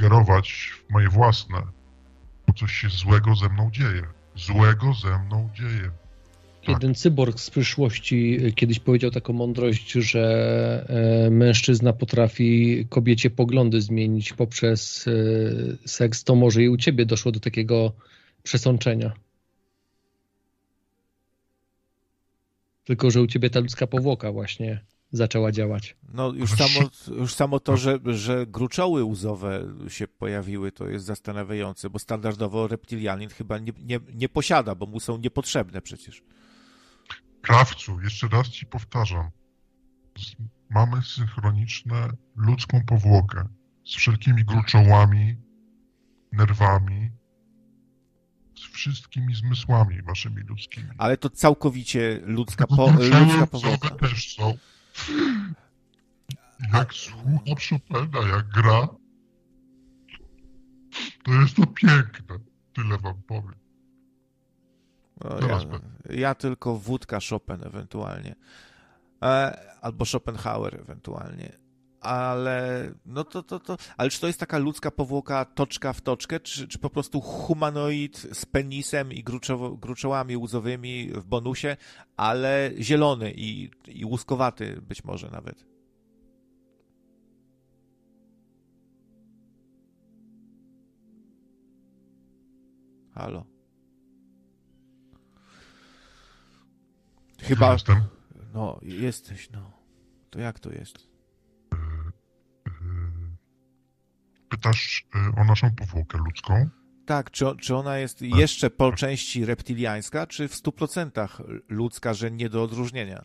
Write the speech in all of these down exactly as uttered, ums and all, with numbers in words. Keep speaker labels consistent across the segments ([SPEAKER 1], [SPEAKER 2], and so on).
[SPEAKER 1] ingerować w moje własne, bo coś się złego ze mną dzieje. Złego ze mną dzieje. Tak.
[SPEAKER 2] Jeden cyborg z przyszłości kiedyś powiedział taką mądrość, że mężczyzna potrafi kobiecie poglądy zmienić poprzez seks, to może i u ciebie doszło do takiego przesączenia. Tylko że u ciebie ta ludzka powłoka właśnie zaczęła działać.
[SPEAKER 3] No już samo, już samo to, że, że gruczoły łzowe się pojawiły, to jest zastanawiające, bo standardowo reptilianin chyba nie, nie, nie posiada, bo mu są niepotrzebne przecież.
[SPEAKER 1] Krawcu, jeszcze raz ci powtarzam. Mamy synchroniczne ludzką powłokę z wszelkimi gruczołami, nerwami, z wszystkimi zmysłami waszymi ludzkimi.
[SPEAKER 3] Ale to całkowicie ludzka, po, ludzka powłoka.
[SPEAKER 1] Też są. Jak słucham Chopina, jak gra, to jest to piękne. Tyle wam powiem.
[SPEAKER 3] No, ja, ja tylko wódka Chopin ewentualnie. E, albo Schopenhauer ewentualnie. Ale no to, to, to. Ale czy to jest taka ludzka powłoka toczka w toczkę, czy, czy po prostu humanoid z penisem i gruczowo, gruczołami łzowymi w bonusie, ale zielony i, i łuskowaty być może nawet? Halo? Chyba...
[SPEAKER 1] Jestem.
[SPEAKER 3] No, jesteś, no. To jak to jest?
[SPEAKER 1] Pytasz o naszą powłokę ludzką?
[SPEAKER 3] Tak, czy, czy ona jest jeszcze po części reptiliańska, czy w stu procentach ludzka, że nie do odróżnienia?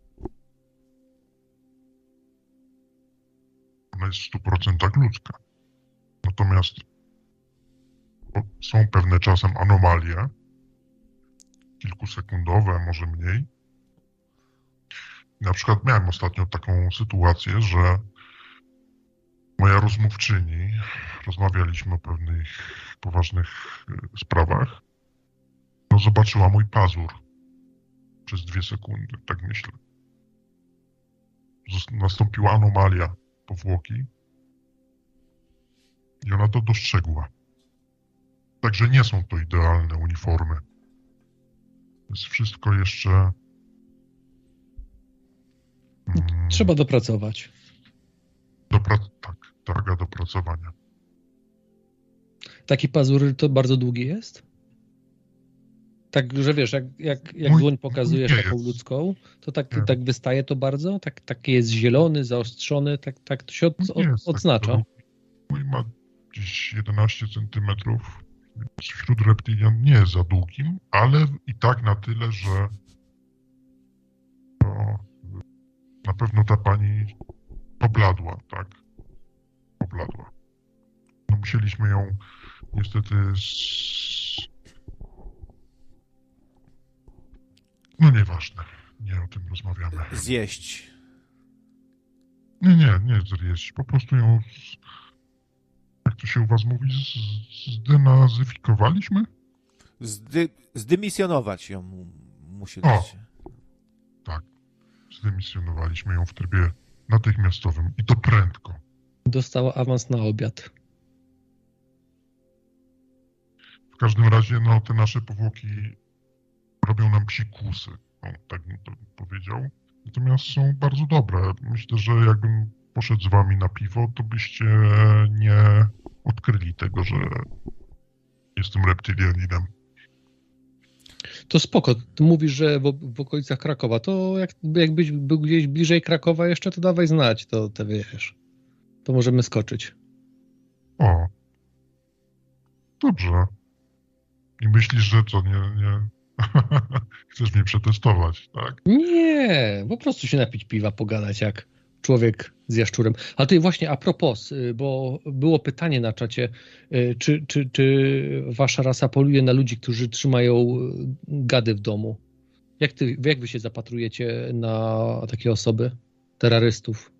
[SPEAKER 1] Ona jest w stu procentach ludzka. Natomiast są pewne czasem anomalie, kilkusekundowe, może mniej. Na przykład miałem ostatnio taką sytuację, że moja rozmówczyni, rozmawialiśmy o pewnych poważnych sprawach, no zobaczyła mój pazur przez dwie sekundy, tak myślę. Nastąpiła anomalia powłoki i ona to dostrzegła. Także nie są to idealne uniformy. Jest wszystko jeszcze...
[SPEAKER 2] Mm, Trzeba dopracować.
[SPEAKER 1] Dopra- tak, droga dopracowania.
[SPEAKER 2] Taki pazur to bardzo długi jest? Tak, że wiesz, jak, jak, jak
[SPEAKER 1] mój,
[SPEAKER 2] dłoń pokazujesz taką
[SPEAKER 1] jest.
[SPEAKER 2] ludzką, to tak, tak wystaje to bardzo? Tak, taki jest zielony, zaostrzony, tak, tak to się od, od, odznacza?
[SPEAKER 1] Tak, mój ma gdzieś jedenaście centymetrów. Wśród reptilian nie jest za długim, ale i tak na tyle, że no, na pewno ta pani pobladła, tak? Pobladła. No musieliśmy ją niestety z... No nieważne, nie o tym rozmawiamy.
[SPEAKER 3] Zjeść.
[SPEAKER 1] Nie, nie, nie zjeść. Po prostu ją, z... jak to się u was mówi, z... zdenazyfikowaliśmy?
[SPEAKER 3] Zdy... Zdymisjonować ją musieliście.
[SPEAKER 1] O, tak. Zdymisjonowaliśmy ją w trybie natychmiastowym i to prędko.
[SPEAKER 2] Dostała awans na obiad.
[SPEAKER 1] W każdym razie, no, te nasze powłoki robią nam psikusy, no, tak bym to powiedział. Natomiast są bardzo dobre. Myślę, że jakbym poszedł z wami na piwo, to byście nie odkryli tego, że jestem reptilianinem.
[SPEAKER 2] To spoko. Ty mówisz, że w, w okolicach Krakowa. To jak, jakbyś był gdzieś bliżej Krakowa jeszcze, to dawaj znać, to, to wiesz. To możemy skoczyć.
[SPEAKER 1] O. Dobrze. I myślisz, że co, nie... nie... Chcesz mnie przetestować, tak?
[SPEAKER 2] Nie, po prostu się napić piwa, pogadać jak człowiek z jaszczurem. Ale tutaj właśnie a propos, bo było pytanie na czacie, czy, czy, czy wasza rasa poluje na ludzi, którzy trzymają gady w domu? Jak, ty, jak wy się zapatrujecie na takie osoby, terrorystów?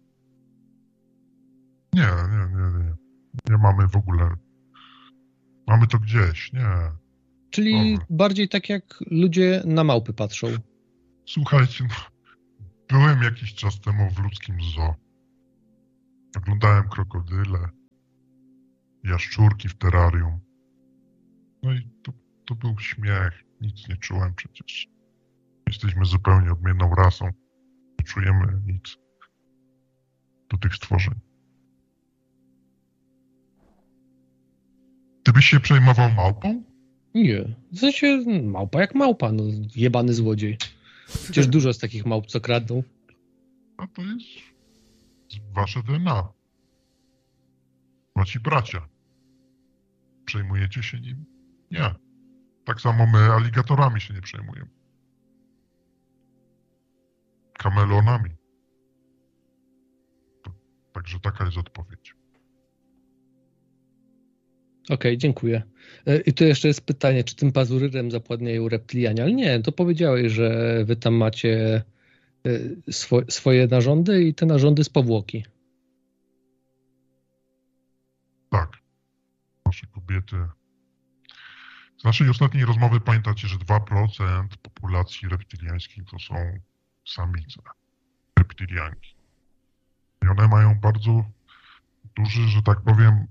[SPEAKER 1] Nie, nie, nie, nie. Nie mamy w ogóle... Mamy to gdzieś, nie.
[SPEAKER 2] Czyli Dobra. Bardziej tak jak ludzie na małpy patrzą.
[SPEAKER 1] Słuchajcie, no, byłem jakiś czas temu w ludzkim zoo. Oglądałem krokodyle. jaszczurki w terrarium. No i to, to był śmiech. Nic nie czułem przecież. Jesteśmy zupełnie odmienną rasą. Nie czujemy nic do tych stworzeń. Ty byś się przejmował małpą?
[SPEAKER 2] Nie. W sensie małpa jak małpa, no jebany złodziej. Przecież dużo jest takich małp, co kradną.
[SPEAKER 1] A to jest wasze D N A. Wasi bracia. Przejmujecie się nim? Nie. Tak samo my aligatorami się nie przejmujemy. Kamelonami. To, także taka jest odpowiedź.
[SPEAKER 2] Okej, okay, dziękuję. I tu jeszcze jest pytanie, czy tym pazuryrem zapładniają reptilianie, ale nie, to powiedziałeś, że wy tam macie swo, swoje narządy i te narządy z powłoki.
[SPEAKER 1] Tak. Nasze kobiety... Z naszej ostatniej rozmowy pamiętacie, że dwa procent populacji reptiliańskiej to są samice. Reptilianki. I one mają bardzo duży, że tak powiem,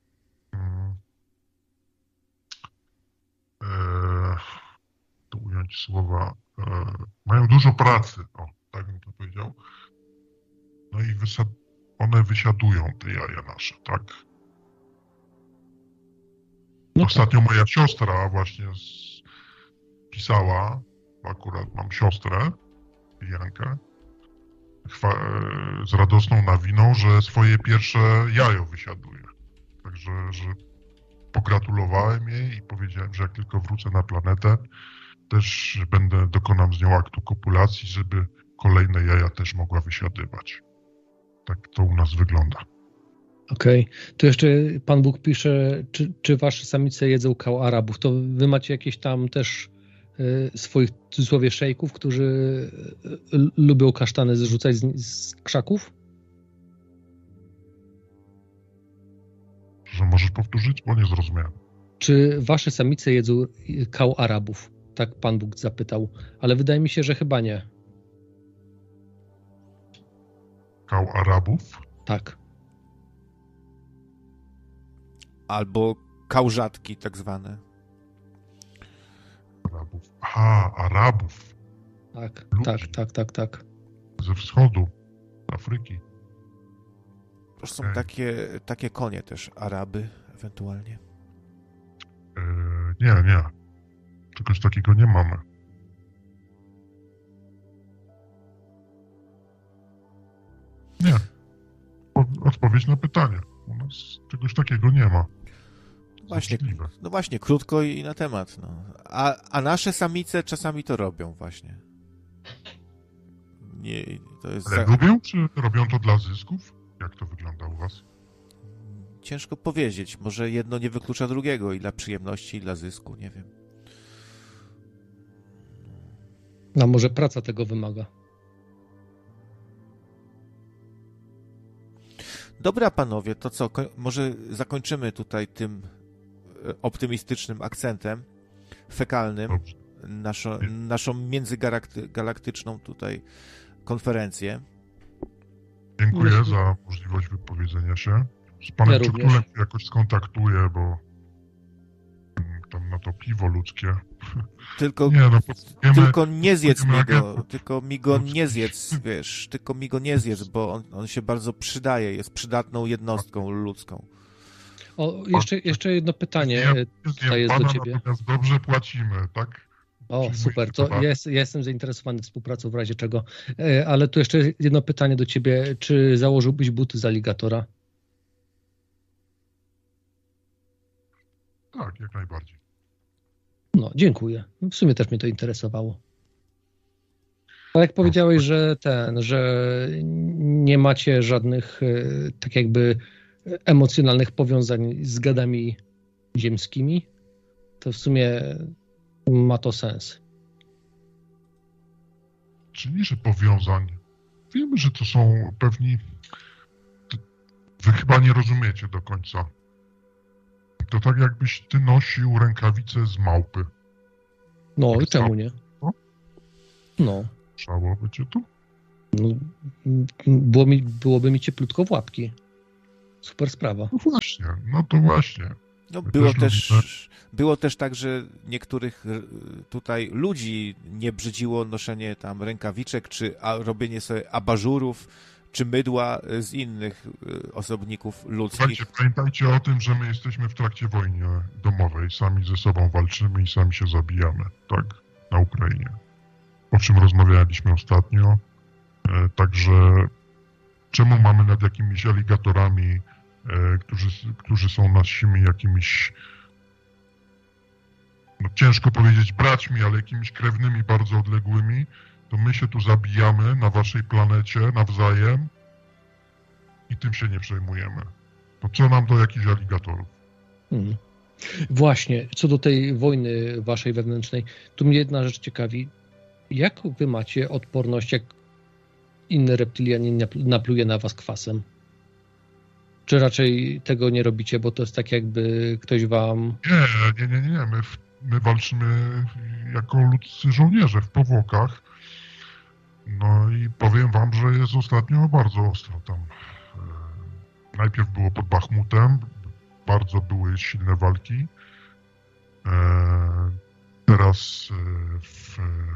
[SPEAKER 1] e, to ująć słowa, e, mają dużo pracy, o, tak bym to powiedział. No i wysad, one wysiadują te jaja nasze, tak? No Ostatnio tak. Moja siostra właśnie z, pisała, akurat mam siostrę, Jankę, chwa, z radosną nawiną, że swoje pierwsze jajo wysiaduje. Także, że pogratulowałem jej i powiedziałem, że jak tylko wrócę na planetę, też będę, dokonam z nią aktu kopulacji, żeby kolejne jaja też mogła wysiadywać. Tak to u nas wygląda.
[SPEAKER 2] Okej. Okay. Tu jeszcze Pan Bóg pisze, czy, czy wasze samice jedzą kał Arabów. To wy macie jakieś tam też y, swoich, w cudzysłowie, szejków, którzy y, lubią kasztany zrzucać z, z krzaków?
[SPEAKER 1] Że możesz powtórzyć? Bo nie zrozumiałem.
[SPEAKER 2] Czy wasze samice jedzą kał Arabów? Tak Pan Bóg zapytał. Ale wydaje mi się, że chyba nie.
[SPEAKER 1] Kał Arabów?
[SPEAKER 2] Tak.
[SPEAKER 3] Albo kałżatki tak zwane.
[SPEAKER 1] Arabów. Aha, Arabów.
[SPEAKER 2] Tak, Ludzi. tak, tak, tak, tak.
[SPEAKER 1] Ze wschodu, z Afryki.
[SPEAKER 3] To są okay. takie, takie konie też, Araby ewentualnie.
[SPEAKER 1] Yy, nie, nie. Czegoś takiego nie mamy. Nie. Odpowiedź na pytanie. U nas czegoś takiego nie ma.
[SPEAKER 3] Właśnie, no właśnie, krótko i na temat. No. A, a nasze samice czasami to robią właśnie. Nie, to jest
[SPEAKER 1] Ale za... lubią, czy robią to dla zysków? Jak to wygląda u was?
[SPEAKER 3] Ciężko powiedzieć. Może jedno nie wyklucza drugiego i dla przyjemności, i dla zysku, nie wiem.
[SPEAKER 2] No może praca tego wymaga.
[SPEAKER 3] Dobra, panowie, to co? Może zakończymy tutaj tym optymistycznym akcentem fekalnym naszą, naszą międzygalaktyczną tutaj konferencję.
[SPEAKER 1] Dziękuję no, za możliwość wypowiedzenia się. Z panem ja Czortulem jakoś skontaktuję, bo tam na to piwo ludzkie.
[SPEAKER 3] Tylko nie, no, tylko nie zjedz mi go, tylko mi go nie zjedz, wiesz, tylko mi go nie zjedz, bo on, on się bardzo przydaje, jest przydatną jednostką ludzką.
[SPEAKER 2] O, jeszcze, jeszcze jedno pytanie ja, tutaj jest do ciebie.
[SPEAKER 1] Natomiast dobrze płacimy, tak?
[SPEAKER 2] O, Czyli super, to ja, jest, ja jestem zainteresowany współpracą w razie czego. Ale tu jeszcze jedno pytanie do ciebie. Czy założyłbyś buty z aligatora?
[SPEAKER 1] Tak, jak najbardziej.
[SPEAKER 2] No, dziękuję. W sumie też mnie to interesowało. Ale jak powiedziałeś, że ten, że nie macie żadnych tak jakby emocjonalnych powiązań z gadami ziemskimi, to w sumie ma to sens.
[SPEAKER 1] Czyli, że powiązań. Wiemy, że to są pewni... Wy chyba nie rozumiecie do końca. To tak jakbyś ty nosił rękawice z małpy.
[SPEAKER 2] No i czemu nie?
[SPEAKER 1] No.
[SPEAKER 2] no.
[SPEAKER 1] Trzałoby cię tu?
[SPEAKER 2] No, było mi, byłoby mi cieplutko w łapki. Super sprawa.
[SPEAKER 1] No właśnie, no to właśnie.
[SPEAKER 3] No, było też, było też tak, że niektórych tutaj ludzi nie brzydziło noszenie tam rękawiczek, czy robienie sobie abażurów, czy mydła z innych osobników ludzkich.
[SPEAKER 1] Słuchajcie, pamiętajcie o tym, że my jesteśmy w trakcie wojny domowej. Sami ze sobą walczymy i sami się zabijamy, tak? Na Ukrainie. O czym rozmawialiśmy ostatnio. E, także czemu mamy nad jakimiś aligatorami, e, którzy, którzy są naszymi jakimiś, no ciężko powiedzieć braćmi, ale jakimiś krewnymi bardzo odległymi, to my się tu zabijamy na waszej planecie nawzajem i tym się nie przejmujemy. To co nam do jakichś aligatorów?
[SPEAKER 2] Hmm. Właśnie, co do tej wojny waszej wewnętrznej, tu mnie jedna rzecz ciekawi. Jak wy macie odporność, jak inny reptilianin napluje na was kwasem? Czy raczej tego nie robicie, bo to jest tak jakby ktoś wam...
[SPEAKER 1] Nie, nie, nie, nie. My, my walczymy jako ludzcy żołnierze w powłokach. No i powiem wam, że jest ostatnio bardzo ostro tam. E, najpierw było pod Bachmutem, bardzo były silne walki. E, teraz e, w,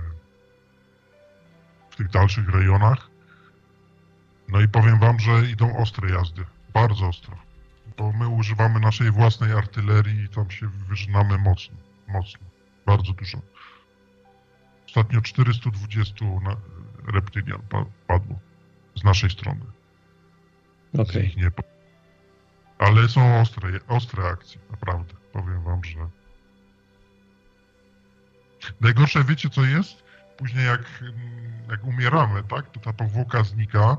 [SPEAKER 1] w tych dalszych rejonach. No i powiem wam, że idą ostre jazdy. Bardzo ostro. Bo my używamy naszej własnej artylerii i tam się wyżynamy mocno. Mocno. Bardzo dużo. Ostatnio czterysta dwadzieścia na, reptylian padło z naszej strony.
[SPEAKER 2] Okej.
[SPEAKER 1] Okay. Ale są ostre, ostre akcje, naprawdę. Powiem wam, że... Najgorsze, wiecie co jest? Później jak, jak umieramy, tak, to ta powłoka znika.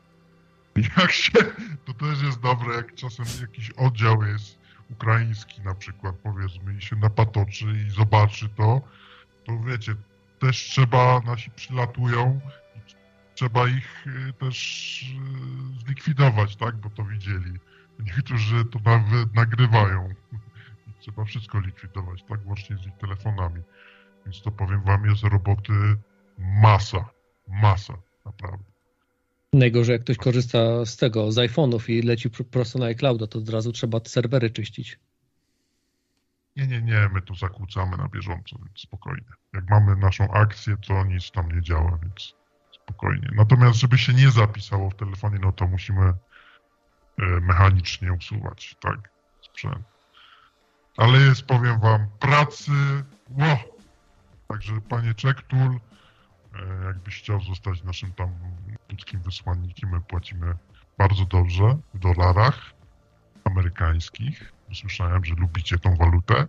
[SPEAKER 1] Jak się... To też jest dobre, jak czasem jakiś oddział jest ukraiński na przykład, powiedzmy, i się napatoczy i zobaczy to, to wiecie, też trzeba, nasi przylatują, trzeba ich też zlikwidować, tak, bo to widzieli. Niektórzy to nawet nagrywają. I trzeba wszystko likwidować, tak, łącznie z ich telefonami. Więc to powiem wam, jest roboty masa, masa, naprawdę.
[SPEAKER 2] Najgorzej, jak ktoś korzysta z tego, z iPhone'ów i leci prosto na iClouda, to od razu trzeba serwery czyścić.
[SPEAKER 1] Nie, nie, nie, my tu zakłócamy na bieżąco, więc spokojnie. Jak mamy naszą akcję, to nic tam nie działa, więc spokojnie. Natomiast, żeby się nie zapisało w telefonie, no to musimy e, mechanicznie usuwać, tak, sprzęt. Ale jest, powiem wam, pracy, ło! Także panie Czektul, e, jakbyś chciał zostać naszym tam ludzkim wysłannikiem, my płacimy bardzo dobrze w dolarach amerykańskich. Słyszałem, że lubicie tą walutę.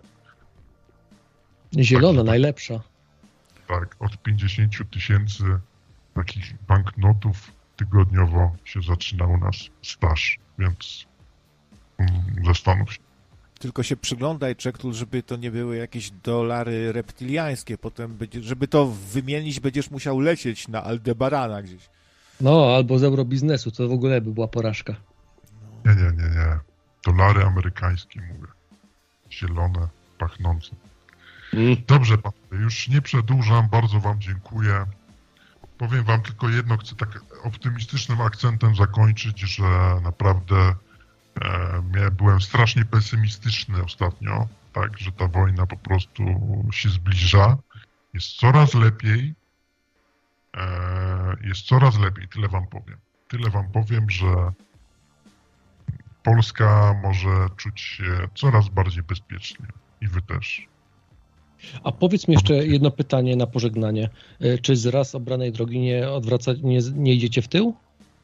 [SPEAKER 2] Zielona,
[SPEAKER 1] tak,
[SPEAKER 2] najlepsza.
[SPEAKER 1] Tak, od pięćdziesiąt tysięcy takich banknotów tygodniowo się zaczyna u nas staż, więc um, zastanów się.
[SPEAKER 3] Tylko się przyglądaj, Czektul, żeby to nie były jakieś dolary reptyliańskie. Potem, będzie, żeby to wymienić, będziesz musiał lecieć na Aldebarana gdzieś.
[SPEAKER 2] No, albo z eurobiznesu, to w ogóle by była porażka.
[SPEAKER 1] Nie, nie, nie, nie. Dolary amerykańskie, mówię. Zielone, pachnące. Mm. Dobrze, panowie, już nie przedłużam, bardzo wam dziękuję. Powiem wam tylko jedno, chcę tak optymistycznym akcentem zakończyć, że naprawdę e, byłem strasznie pesymistyczny ostatnio, tak, że ta wojna po prostu się zbliża. Jest coraz lepiej. E, jest coraz lepiej, tyle wam powiem. Tyle wam powiem, że Polska może czuć się coraz bardziej bezpiecznie. I wy też.
[SPEAKER 2] A powiedz mi jeszcze jedno pytanie na pożegnanie. Czy z raz obranej drogi nie odwraca, nie, nie idziecie w tył?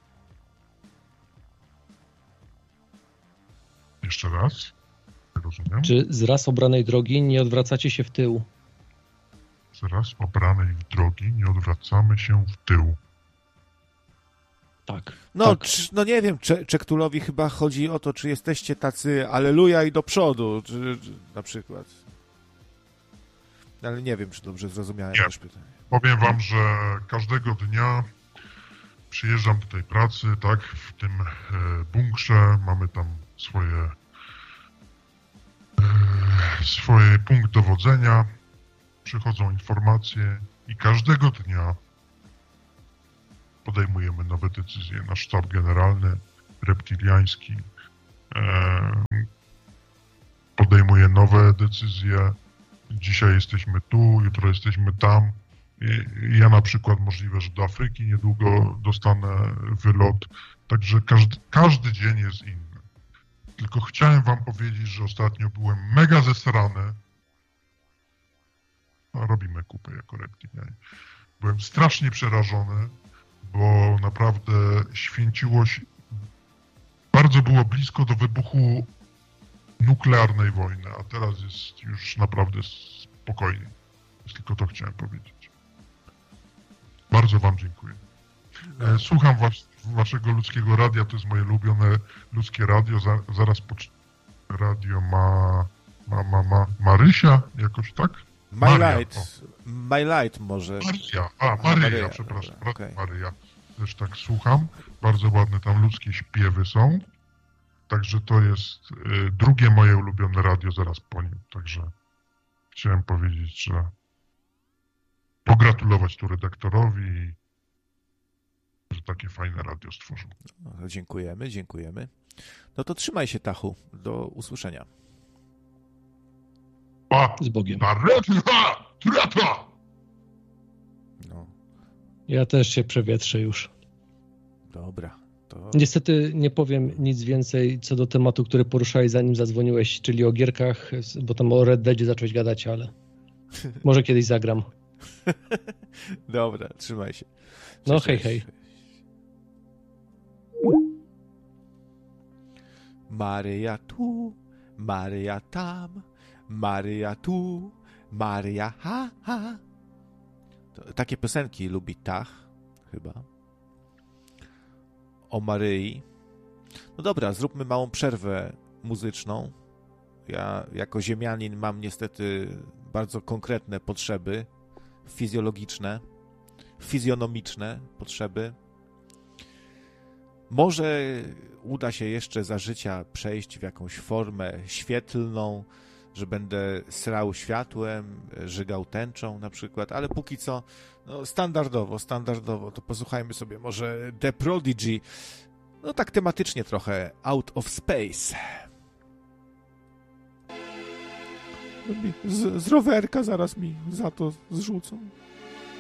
[SPEAKER 1] Jeszcze raz? Nie rozumiem.
[SPEAKER 2] Czy z raz obranej drogi nie odwracacie się w tył?
[SPEAKER 1] Z raz obranej drogi nie odwracamy się w tył.
[SPEAKER 2] Tak.
[SPEAKER 3] No,
[SPEAKER 2] tak.
[SPEAKER 3] Czy, no nie wiem, Cze- Czektulowi chyba chodzi o to, czy jesteście tacy alleluja i do przodu, czy, czy na przykład. Ale nie wiem, czy dobrze zrozumiałem
[SPEAKER 1] nie.
[SPEAKER 3] też pytanie.
[SPEAKER 1] Powiem wam, że każdego dnia przyjeżdżam do tej pracy, tak, w tym e, bunkrze, mamy tam swoje e, swoje punkt dowodzenia, przychodzą informacje i każdego dnia podejmujemy nowe decyzje. Nasz sztab generalny reptiliański podejmuje nowe decyzje. Dzisiaj jesteśmy tu, jutro jesteśmy tam. I ja na przykład możliwe, że do Afryki niedługo dostanę wylot. Także każdy, każdy dzień jest inny. Tylko chciałem wam powiedzieć, że ostatnio byłem mega zesrany. No, robimy kupę jako reptilianie. Byłem strasznie przerażony, bo naprawdę święciło się, bardzo było blisko do wybuchu nuklearnej wojny, a teraz jest już naprawdę spokojnie. Tylko to chciałem powiedzieć. Bardzo wam dziękuję. Słucham was, waszego ludzkiego radia, to jest moje ulubione ludzkie radio, za, zaraz po radio ma, ma, ma, ma Marysia, jakoś tak?
[SPEAKER 3] My
[SPEAKER 1] Maria,
[SPEAKER 3] Light, o. My Light może.
[SPEAKER 1] Maria, a Maryja, a, Maryja przepraszam, dobra, okay. Maryja. Też tak słucham, bardzo ładne tam ludzkie śpiewy są, także to jest y, drugie moje ulubione radio zaraz po nim, także chciałem powiedzieć, że pogratulować tu redaktorowi, że takie fajne radio stworzył.
[SPEAKER 3] No, dziękujemy, dziękujemy. No to trzymaj się, Tachu. Do usłyszenia.
[SPEAKER 1] A,
[SPEAKER 2] z Bogiem.
[SPEAKER 3] No.
[SPEAKER 2] Ja też się przewietrzę już.
[SPEAKER 3] Dobra. To...
[SPEAKER 2] Niestety nie powiem nic więcej co do tematu, który poruszałeś zanim zadzwoniłeś, czyli o gierkach, bo tam o Red Deadzie zacząłeś gadać, ale może kiedyś zagram.
[SPEAKER 3] Dobra, trzymaj się. Cześć,
[SPEAKER 2] no hej, hej.
[SPEAKER 3] Maryja tu, Maryja tam, Maryja tu, Maryja ha, ha. To, takie piosenki lubi Tach, chyba. O Maryi. No dobra, zróbmy małą przerwę muzyczną. Ja jako ziemianin mam niestety bardzo konkretne potrzeby fizjologiczne, fizjonomiczne potrzeby. Może uda się jeszcze za życia przejść w jakąś formę świetlną, że będę srał światłem, żygał tęczą na przykład, ale póki co no standardowo, standardowo, to posłuchajmy sobie może The Prodigy, no tak tematycznie trochę, Out of Space. Z, z rowerka zaraz mi za to zrzucą.